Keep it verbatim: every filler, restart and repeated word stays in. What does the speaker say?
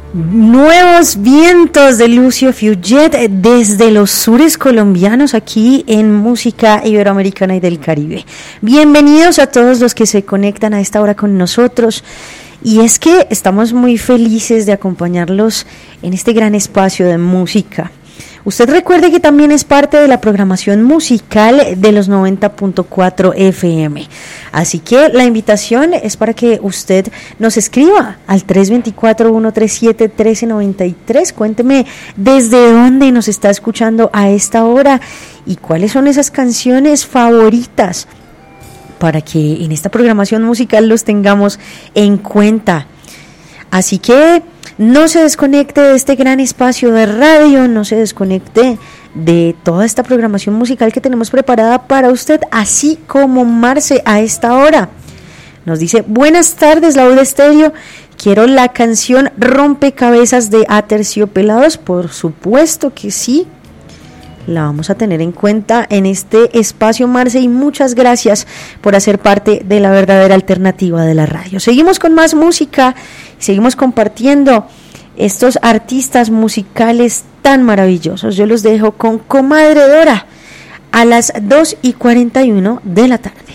Nuevos vientos de Lucio Fugit desde los sures colombianos aquí en Música Iberoamericana y del Caribe. Bienvenidos a todos los que se conectan a esta hora con nosotros. Y es que estamos muy felices de acompañarlos en este gran espacio de música. Usted recuerde que también es parte de la programación musical de los noventa punto cuatro F M. Así que la invitación es para que usted nos escriba al tres dos cuatro, uno tres siete, uno tres nueve tres. Cuénteme desde dónde nos está escuchando a esta hora y cuáles son esas canciones favoritas para que en esta programación musical los tengamos en cuenta. Así que no se desconecte de este gran espacio de radio, no se desconecte de toda esta programación musical que tenemos preparada para usted, así como Marce a esta hora. Nos dice, buenas tardes, Laúd Estéreo, quiero la canción Rompecabezas de Aterciopelados, por supuesto que sí. La vamos a tener en cuenta en este espacio, Marce, y muchas gracias por hacer parte de la verdadera alternativa de la radio. Seguimos con más música, seguimos compartiendo estos artistas musicales tan maravillosos. Yo los dejo con Comadre Dora a las dos y cuarenta y uno de la tarde.